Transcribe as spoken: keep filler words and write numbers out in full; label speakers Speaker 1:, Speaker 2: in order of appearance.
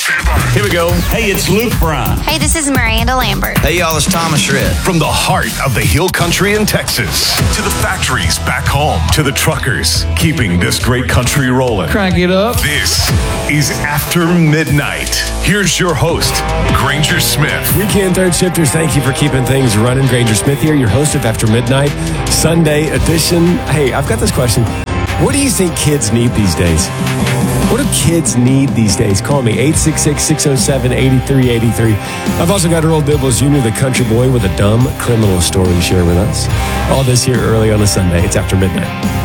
Speaker 1: Here we go. Hey, it's Luke Bryan.
Speaker 2: Hey, this is Miranda Lambert.
Speaker 3: Hey, y'all, it's Thomas Shred.
Speaker 4: From the heart of the Hill Country in Texas to the factories back home to the truckers keeping this great country rolling.
Speaker 5: Crank it up.
Speaker 4: This is After Midnight. Here's your host, Granger Smith.
Speaker 6: Weekend third shifters, thank you for keeping things running. Granger Smith here, your host of After Midnight, Sunday edition. Hey, I've got this question. What do you think kids need these days? What do kids need these days? Call me, eight six six, six oh seven, eight three eight three. I've also got Earl Dibbles Junior, the country boy, with a dumb criminal story to share with us. All this here early on a Sunday. It's After Midnight.